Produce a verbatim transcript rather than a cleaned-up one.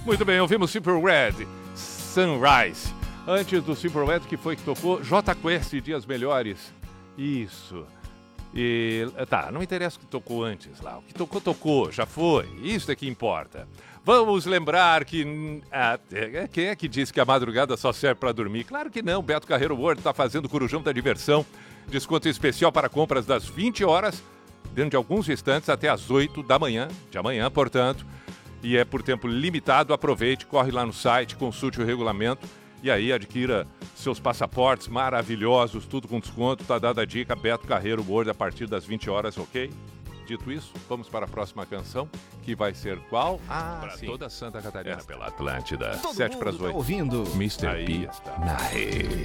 Muito bem, ouvimos Super Red, Sunrise. Antes do Super Red, que foi que tocou? J Quest, Dias Melhores. Isso. E, tá, não interessa o que tocou antes lá. O que tocou, tocou, já foi. Isso é que importa. Vamos lembrar que... Ah, quem é que disse que a madrugada só serve para dormir? Claro que não. Beto Carreiro World está fazendo o Corujão da Diversão. Desconto especial para compras das vinte horas, dentro de alguns instantes, até as oito da manhã. De amanhã, portanto. E é por tempo limitado. Aproveite, corre lá no site, consulte o regulamento. E aí, adquira seus passaportes maravilhosos, tudo com desconto. Tá dada a dica, Beto Carreiro World, a partir das vinte horas, ok? Dito isso, vamos para a próxima canção, que vai ser qual? Ah, para toda Santa Catarina, pela Atlântida. Todo Sete para as mundo tá oito. ouvindo mister P na rede.